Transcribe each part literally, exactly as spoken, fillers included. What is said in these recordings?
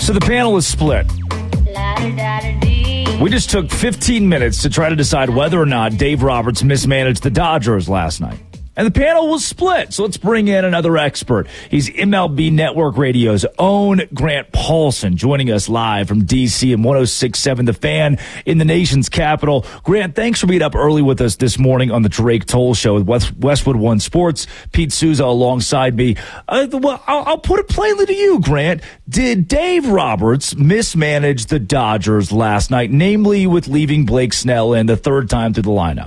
So the panel is split. We just took fifteen minutes to try to decide whether or not Dave Roberts mismanaged the Dodgers last night. And the panel was split, so let's bring in another expert. He's M L B Network Radio's own Grant Paulson, joining us live from D C and one oh six point seven The Fan in the nation's capital. Grant, thanks for being up early with us this morning on the Drake Toll Show with West, Westwood One Sports. Pete Souza alongside me. Uh, well, I'll, I'll put it plainly to you, Grant. Did Dave Roberts mismanage the Dodgers last night, namely with leaving Blake Snell in the third time through the lineup?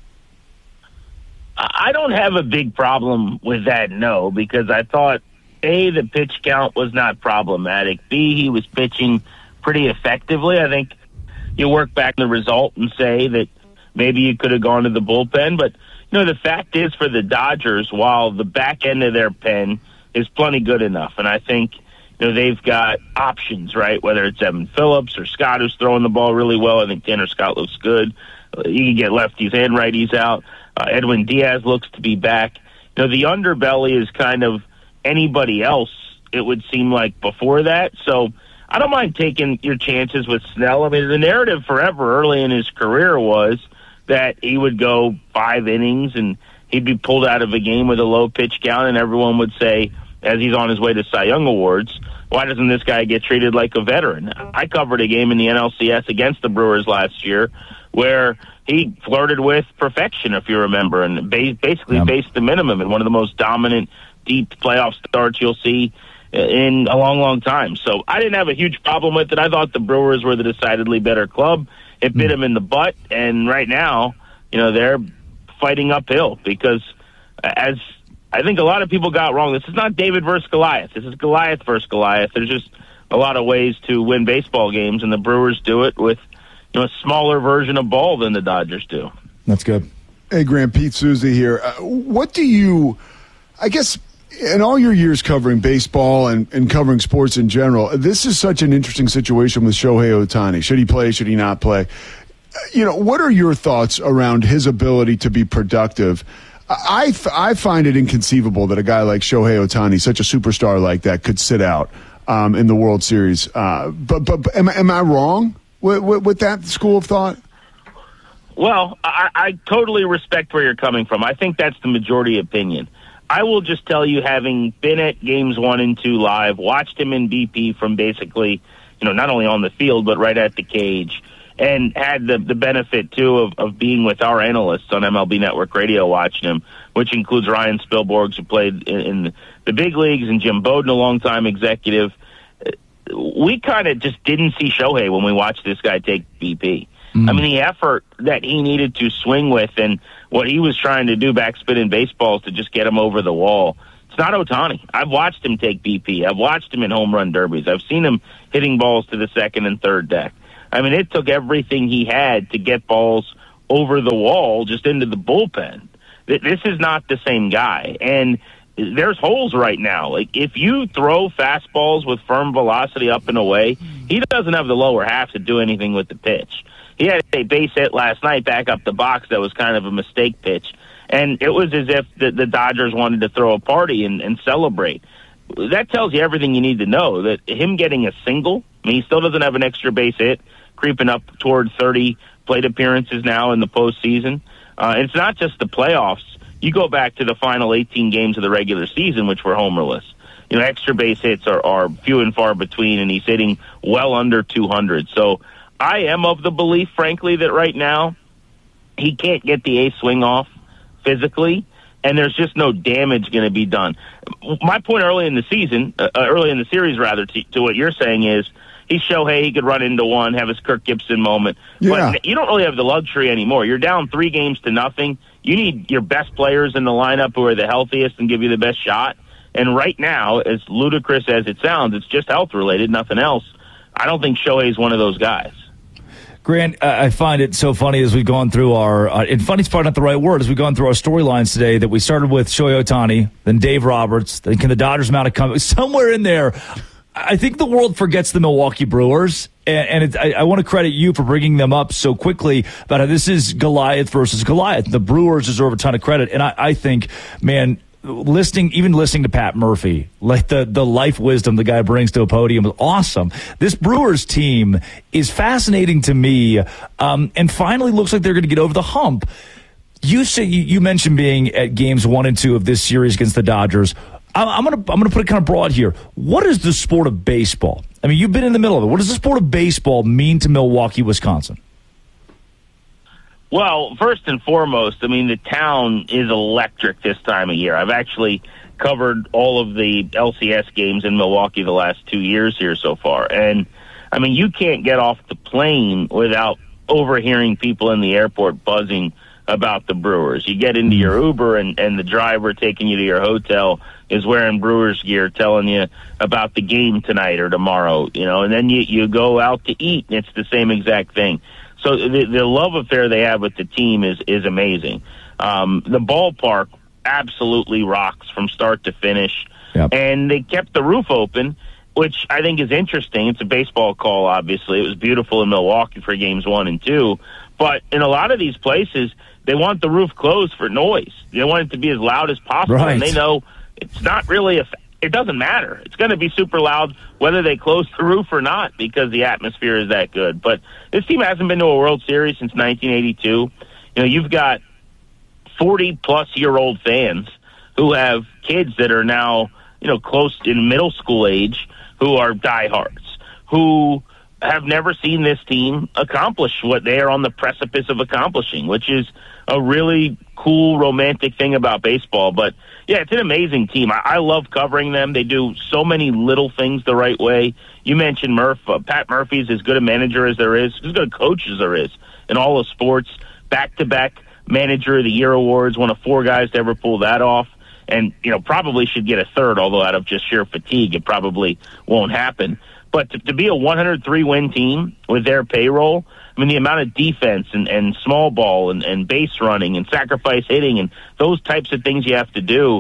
I don't have a big problem with that, no, because I thought, A, the pitch count was not problematic. B, he was pitching pretty effectively. I think you work back the result and say that maybe you could have gone to the bullpen. But, you know, the fact is for the Dodgers, while the back end of their pen is plenty good enough, and I think, you know, they've got options, right, whether it's Evan Phillips or Scott who's throwing the ball really well. I think Tanner Scott looks good. You can get lefties and righties out. Uh, Edwin Diaz looks to be back. You know, the underbelly is kind of anybody else, it would seem like, before that. So I don't mind taking your chances with Snell. I mean, the narrative forever early in his career was that he would go five innings and he'd be pulled out of a game with a low pitch count, and everyone would say, as he's on his way to Cy Young Awards, why doesn't this guy get treated like a veteran? I covered a game in the N L C S against the Brewers last year where he flirted with perfection, if you remember, and basically yep. based the minimum in one of the most dominant, deep playoff starts you'll see in a long, long time. So I didn't have a huge problem with it. I thought the Brewers were the decidedly better club. It bit them in the butt, and right now, you know, they're fighting uphill because, as I think a lot of people got wrong, this is not David versus Goliath. This is Goliath versus Goliath. There's just a lot of ways to win baseball games, and the Brewers do it with, you know, a smaller version of ball than the Dodgers do. That's good. Hey, Grant, Pete Souza here. Uh, what do you, I guess, in all your years covering baseball and, and covering sports in general, this is such an interesting situation with Shohei Ohtani. Should he play? Should he not play? Uh, you know, what are your thoughts around his ability to be productive? I, I find it inconceivable that a guy like Shohei Ohtani, such a superstar like that, could sit out um, in the World Series. Uh, but but, but am, am I wrong with, with, with that school of thought? Well, I, I totally respect where you're coming from. I think that's the majority opinion. I will just tell you, having been at games one and two live, watched him in B P from basically, you know, not only on the field, but right at the cage, and had the, the benefit, too, of, of being with our analysts on M L B Network Radio watching him, which includes Ryan Spielborgs, who played in, in the big leagues, and Jim Bowden, a longtime executive. We kind of just didn't see Shohei when we watched this guy take B P. Mm. I mean, the effort that he needed to swing with and what he was trying to do backspinning baseballs to just get him over the wall. It's not Ohtani. I've watched him take B P. I've watched him in home run derbies. I've seen him hitting balls to the second and third deck. I mean, it took everything he had to get balls over the wall just into the bullpen. This is not the same guy. And there's holes right now. Like, if you throw fastballs with firm velocity up and away, he doesn't have the lower half to do anything with the pitch. He had a base hit last night back up the box that was kind of a mistake pitch. And it was as if the, the Dodgers wanted to throw a party and, and celebrate. That tells you everything you need to know, that him getting a single, I mean, he still doesn't have an extra base hit, creeping up toward thirty plate appearances now in the postseason. Uh, it's not just the playoffs. You go back to the final eighteen games of the regular season, which were homerless. You know, extra base hits are, are few and far between, and he's hitting well under two hundred. So I am of the belief, frankly, that right now he can't get the ace swing off physically, and there's just no damage going to be done. My point early in the season, uh, early in the series, rather, to, to what you're saying is, he's Shohei, he could run into one, have his Kirk Gibson moment. Yeah. But you don't really have the luxury anymore. You're down three games to nothing. You need your best players in the lineup who are the healthiest and give you the best shot. And right now, as ludicrous as it sounds, it's just health-related, nothing else. I don't think Shohei is one of those guys. Grant, I find it so funny as we've gone through our, uh, and funny's probably not the right word, as we've gone through our storylines today, that we started with Shohei Ohtani, then Dave Roberts, then can the Dodgers mount a comeback? Somewhere in there, I think the world forgets the Milwaukee Brewers, and, and it, I, I want to credit you for bringing them up so quickly about how this is Goliath versus Goliath. The Brewers deserve a ton of credit, and I, I think, man, listening, even listening to Pat Murphy, like the, the life wisdom the guy brings to a podium is awesome. This Brewers team is fascinating to me, um, and finally looks like they're going to get over the hump. You say you, you mentioned being at games one and two of this series against the Dodgers. I'm, I'm gonna I'm gonna put it kind of broad here. What is the sport of baseball? I mean, you've been in the middle of it. What does the sport of baseball mean to Milwaukee, Wisconsin? Well, first and foremost, I mean, the town is electric this time of year. I've actually covered all of the L C S games in Milwaukee the last two years here so far. And, I mean, you can't get off the plane without overhearing people in the airport buzzing about the Brewers. You get into your Uber, and, and the driver taking you to your hotel is wearing Brewers gear, telling you about the game tonight or tomorrow, you know, and then you, you go out to eat, and it's the same exact thing. So the, the love affair they have with the team is, is amazing. Um, the ballpark absolutely rocks from start to finish. Yep. And they kept the roof open, which I think is interesting. It's a baseball call, obviously. It was beautiful in Milwaukee for games one and two. But in a lot of these places, they want the roof closed for noise. They want it to be as loud as possible. Right. And they know it's not really a – it doesn't matter. It's going to be super loud whether they close the roof or not because the atmosphere is that good. But this team hasn't been to a World Series since nineteen eighty-two. You know, you've got forty-plus-year-old fans who have kids that are now, you know, close in middle school age who are diehards, who have never seen this team accomplish what they are on the precipice of accomplishing, which is a really cool, romantic thing about baseball. But, yeah, it's an amazing team. I, I love covering them. They do so many little things the right way. You mentioned Murph. Uh, Pat Murphy's as good a manager as there is, as good a coach as there is in all of sports. Back-to-back Manager of the Year awards, one of four guys to ever pull that off. And, you know, probably should get a third, although out of just sheer fatigue, it probably won't happen. But to, to be a one hundred three win team with their payroll, I mean, the amount of defense and, and small ball and, and base running and sacrifice hitting and those types of things you have to do,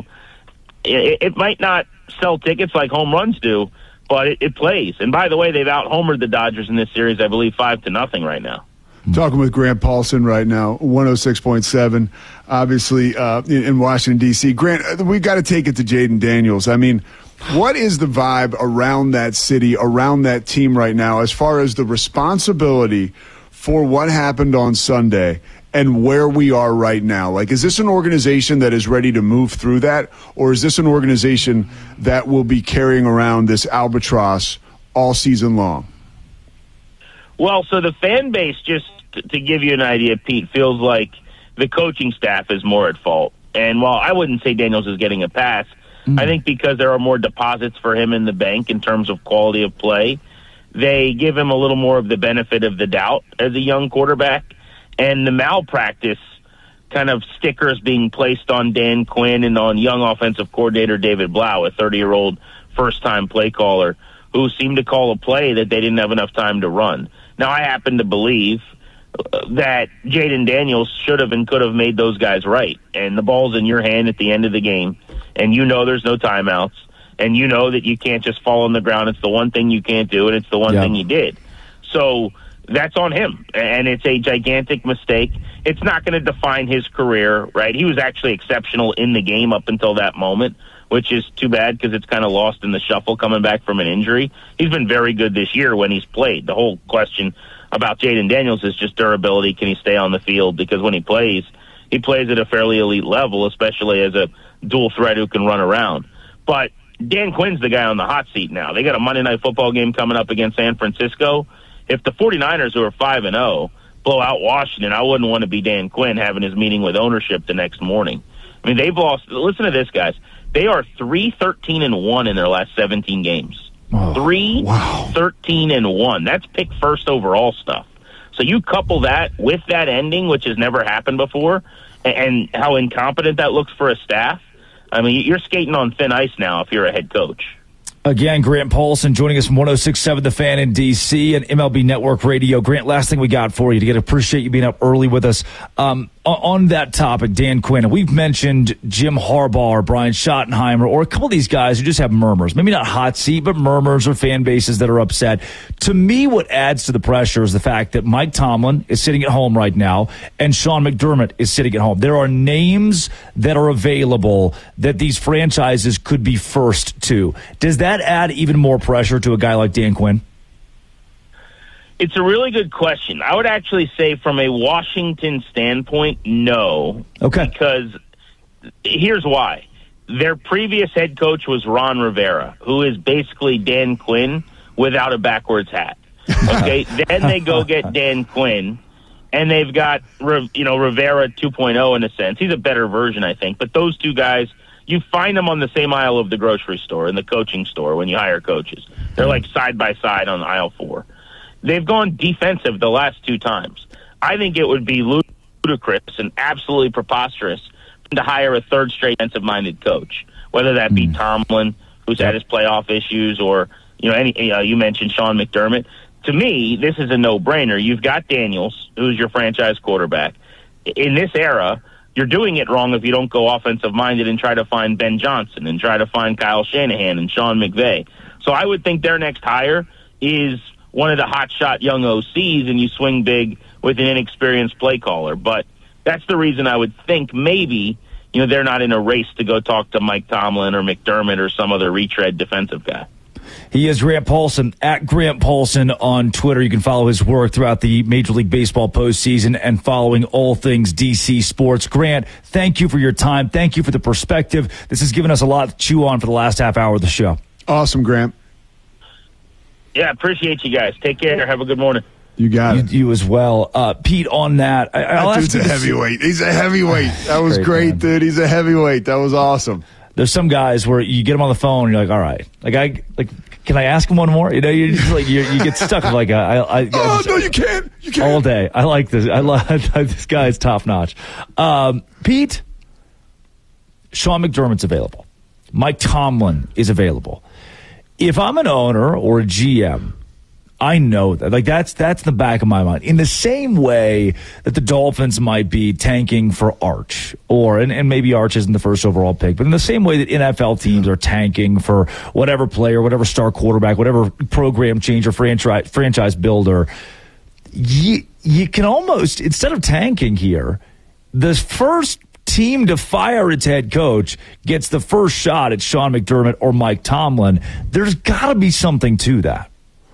it, it might not sell tickets like home runs do, but it, it plays. And by the way, they've out-homered the Dodgers in this series, I believe, five to nothing right now. Talking with Grant Paulson right now, one oh six point seven, obviously, uh, in, in Washington, D C. Grant, we've got to take it to Jayden Daniels. I mean, what is the vibe around that city, around that team right now, as far as the responsibility for what happened on Sunday and where we are right now? Like, is this an organization that is ready to move through that, or is this an organization that will be carrying around this albatross all season long? Well, so the fan base, just to give you an idea, Pete, feels like the coaching staff is more at fault. And while I wouldn't say Daniels is getting a pass, mm. I think because there are more deposits for him in the bank in terms of quality of play, they give him a little more of the benefit of the doubt as a young quarterback. And the malpractice kind of stickers being placed on Dan Quinn and on young offensive coordinator David Blau, a thirty-year-old first-time play caller, who seemed to call a play that they didn't have enough time to run. Now, I happen to believe that Jayden Daniels should have and could have made those guys right. And the ball's in your hand at the end of the game, and you know there's no timeouts, and you know that you can't just fall on the ground. It's the one thing you can't do, and it's the one yeah. thing you did. So that's on him, and it's a gigantic mistake. It's not going to define his career, right? He was actually exceptional in the game up until that moment, which is too bad because it's kind of lost in the shuffle coming back from an injury. He's been very good this year when he's played. The whole question about Jayden Daniels is just durability. Can he stay on the field? Because when he plays, he plays at a fairly elite level, especially as a dual threat who can run around. But Dan Quinn's the guy on the hot seat now. They got a Monday Night Football game coming up against San Francisco. If the 49ers, who are five and oh, blow out Washington, I wouldn't want to be Dan Quinn having his meeting with ownership the next morning. I mean, they've lost – listen to this, guys. They are three thirteen and one in their last seventeen games. Oh, three wow. thirteen and one. That's pick first overall stuff. So you couple that with that ending, which has never happened before, and, and how incompetent that looks for a staff. I mean, you're skating on thin ice now if you're a head coach. Again, Grant Paulson joining us from one oh six point seven The Fan in D C and M L B Network Radio. Grant, last thing we got for you to get appreciate you being up early with us. Um, on that topic, Dan Quinn, we've mentioned Jim Harbaugh or Brian Schottenheimer or a couple of these guys who just have murmurs. Maybe not hot seat, but murmurs or fan bases that are upset. To me, what adds to the pressure is the fact that Mike Tomlin is sitting at home right now and Sean McDermott is sitting at home. There are names that are available that these franchises could be first to. Does that add even more pressure to a guy like Dan Quinn? It's a really good question. I would actually say from a Washington standpoint, no. Okay. Because here's why. Their previous head coach was Ron Rivera, who is basically Dan Quinn without a backwards hat. Okay. Then they go get Dan Quinn, and they've got, you know, Rivera two point oh in a sense. He's a better version, I think. But those two guys, you find them on the same aisle of the grocery store and the coaching store when you hire coaches. They're like side by side on aisle four. They've gone defensive the last two times. I think it would be ludicrous and absolutely preposterous to hire a third straight defensive-minded coach, whether that be mm. Tomlin, who's had his playoff issues, or you know, any uh, you mentioned Sean McDermott. To me, this is a no-brainer. You've got Daniels, who's your franchise quarterback. In this era, you're doing it wrong if you don't go offensive-minded and try to find Ben Johnson and try to find Kyle Shanahan and Sean McVay. So I would think their next hire is one of the hotshot young O Cs, and you swing big with an inexperienced play caller. But that's the reason I would think maybe, you know, they're not in a race to go talk to Mike Tomlin or McDermott or some other retread defensive guy. He is Grant Paulsen, at Grant Paulsen on Twitter. You can follow his work throughout the Major League Baseball postseason and following all things D C sports. Grant, thank you for your time. Thank you for the perspective. This has given us a lot to chew on for the last half hour of the show. Awesome, Grant. Yeah, appreciate you guys. Take care. Have a good morning. You got you, it. You as well. Uh, Pete, on that. I, I'll that dude's a heavyweight. He's a heavyweight. That was great, great dude. He's a heavyweight. That was awesome. There's some guys where you get them on the phone and you're like, all right. Like, I like. Can I ask him one more? You know, you just like you you get stuck with like a, I, I, I oh just, no, you can't. You can't all day. I like this. I love this guy is top notch. Um, Pete, Sean McDermott's available. Mike Tomlin is available. If I'm an owner or a G M, I know that. Like, that's that's the back of my mind. In the same way that the Dolphins might be tanking for Arch, or, and, and maybe Arch isn't the first overall pick, but in the same way that N F L teams are tanking for whatever player, whatever star quarterback, whatever program changer, franchise, franchise builder, you, you can almost, instead of tanking here, the first team to fire its head coach gets the first shot at Sean McDermott or Mike Tomlin. There's got to be something to that.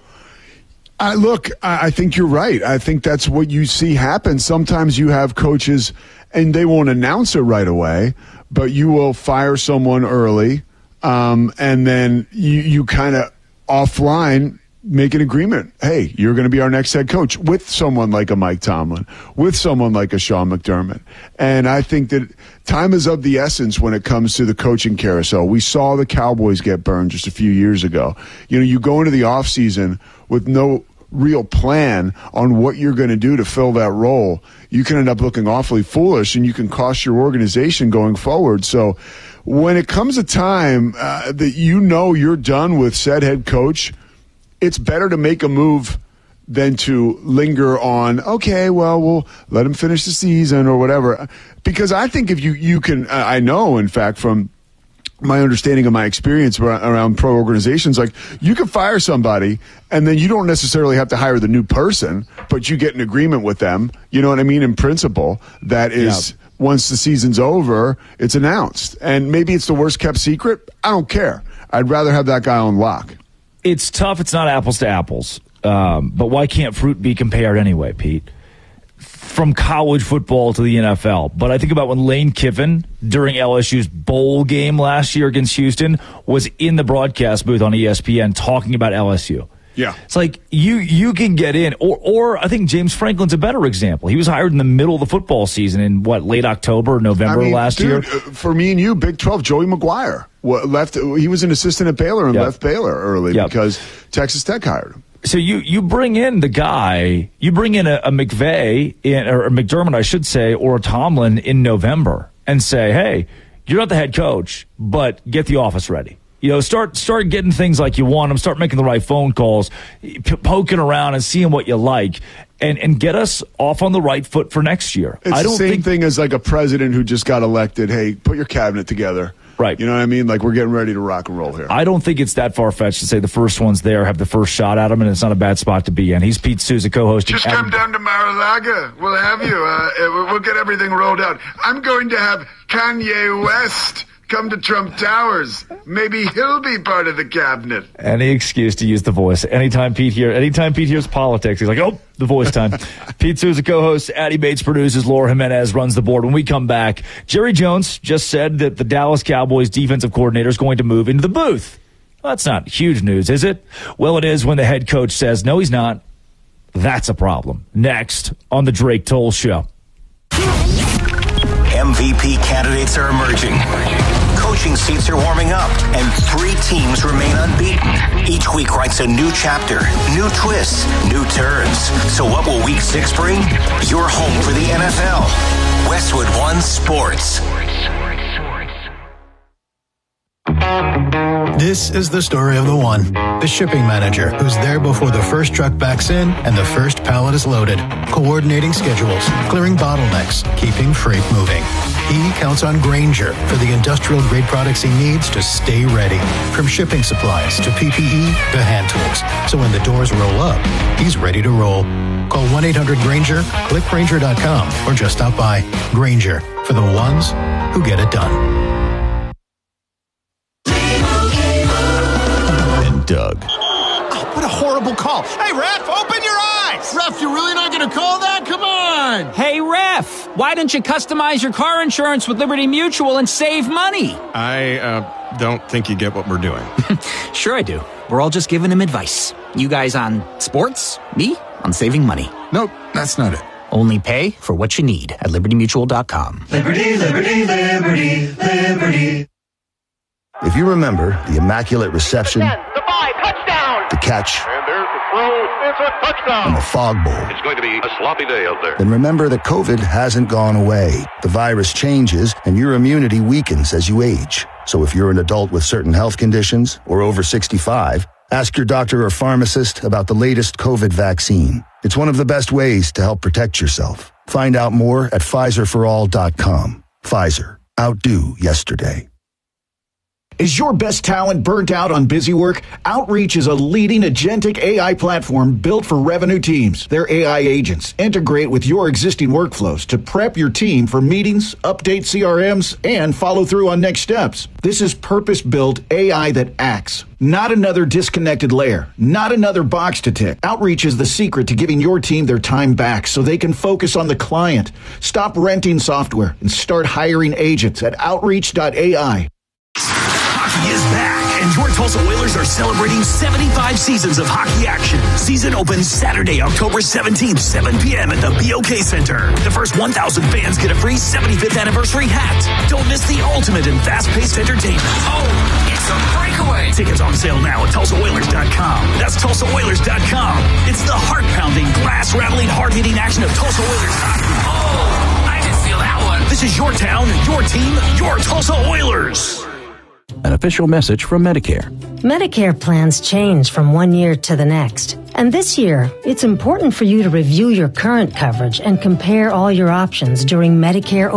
Uh, look, I think you're right. I think that's what you see happen. Sometimes you have coaches, and they won't announce it right away, but you will fire someone early, um, and then you, you kind of offline make an agreement. Hey, you're going to be our next head coach with someone like a Mike Tomlin, with someone like a Sean McDermott. And I think that time is of the essence when it comes to the coaching carousel. We saw the Cowboys get burned just a few years ago. You know, you go into the offseason with no real plan on what you're going to do to fill that role, you can end up looking awfully foolish, and you can cost your organization going forward. So when it comes a time uh, that you know you're done with said head coach, it's better to make a move than to linger on, okay, well, we'll let him finish the season or whatever. Because I think if you, you can, I know, in fact, from my understanding of my experience around pro organizations, like, you can fire somebody and then you don't necessarily have to hire the new person, but you get an agreement with them, you know what I mean, in principle, that is, yeah, once the season's over, it's announced. And maybe it's the worst kept secret. I don't care. I'd rather have that guy on lock. It's tough. It's not apples to apples. Um, but why can't fruit be compared anyway, Pete? From college football to the N F L. But I think about when Lane Kiffin, during L S U's bowl game last year against Houston, was in the broadcast booth on E S P N talking about L S U. Yeah. It's like you you can get in. Or, or I think James Franklin's a better example. He was hired in the middle of the football season in, what, late October, November I mean, last dude, year? For me and you, Big twelve, Joey McGuire. Left. He was an assistant at Baylor and yep. left Baylor early yep. because Texas Tech hired him. So you, you bring in the guy, you bring in a, a McVay, in, or a McDermott, I should say, or a Tomlin in November and say, hey, you're not the head coach, but get the office ready. You know, start start getting things like you want them, start making the right phone calls, p- poking around and seeing what you like. and, and get us off on the right foot for next year. It's I don't the same think, thing as like a president who just got elected. Hey, put your cabinet together. Right. You know what I mean? Like, we're getting ready to rock and roll here. I don't think it's that far-fetched to say the first ones there have the first shot at him, and it's not a bad spot to be in. He's Pete Souza, co-hosting. Just come down to Mar-a-Lago. We'll have you. Uh, we'll get everything rolled out. I'm going to have Kanye West come to Trump Towers. Maybe he'll be part of the cabinet. Any excuse to use the voice. Anytime Pete hear, anytime Pete hears politics, he's like, oh, the voice time. Pete Souza co-hosts, Addy Bates produces, Laura Jimenez runs the board. When we come back, Jerry Jones just said that the Dallas Cowboys defensive coordinator is going to move into the booth. Well, that's not huge news, is it? Well, it is when the head coach says, no, he's not. That's a problem. Next on the Drake Toll Show. M V P candidates are emerging. Coaching seats are warming up, and three teams remain unbeaten. Each week writes a new chapter, new twists, new turns. So what will week six bring? You're home for the N F L. Westwood One Sports. This is the story of the one, the shipping manager who's there before the first truck backs in and the first pallet is loaded, coordinating schedules, clearing bottlenecks, keeping freight moving. He counts on Grainger for the industrial-grade products he needs to stay ready, from shipping supplies to P P E to hand tools. So when the doors roll up, he's ready to roll. Call one eight hundred Grainger, click Grainger dot com, or just stop by. Grainger, for the ones who get it done. Doug. Oh, what a horrible call. Hey, ref, open your eyes. Ref, you're really not going to call that? Come on. Hey, ref, why don't you customize your car insurance with Liberty Mutual and save money? I uh, don't think you get what we're doing. Sure I do. We're all just giving him advice. You guys on sports, me on saving money. Nope, that's not it. Only pay for what you need at liberty mutual dot com. Liberty, liberty, liberty, liberty. If you remember the immaculate reception, ten, the five, touchdown, the catch, and there's the throw, it's a touchdown, and the fog bowl, it's going to be a sloppy day out there. Then remember that COVID hasn't gone away. The virus changes, and your immunity weakens as you age. So if you're an adult with certain health conditions or over sixty-five, ask your doctor or pharmacist about the latest COVID vaccine. It's one of the best ways to help protect yourself. Find out more at Pfizer for all dot com. Pfizer. Outdo yesterday. Is your best talent burnt out on busy work? Outreach is a leading agentic A I platform built for revenue teams. Their A I agents integrate with your existing workflows to prep your team for meetings, update C R Ms, and follow through on next steps. This is purpose-built A I that acts. Not another disconnected layer. Not another box to tick. Outreach is the secret to giving your team their time back so they can focus on the client. Stop renting software and start hiring agents at outreach dot A I. Hockey is back, and your Tulsa Oilers are celebrating seventy-five seasons of hockey action. Season opens Saturday, October seventeenth, seven p.m. at the B O K Center. The first one thousand fans get a free seventy-fifth anniversary hat. Don't miss the ultimate in fast-paced entertainment. Oh, it's a breakaway. Tickets on sale now at Tulsa Oilers dot com. That's Tulsa Oilers dot com. It's the heart-pounding, glass-rattling, hard-hitting action of Tulsa Oilers hockey. Oh, I can feel that one. This is your town, your team, your Tulsa Oilers. An official message from Medicare. Medicare plans change from one year to the next. And this year, it's important for you to review your current coverage and compare all your options during Medicare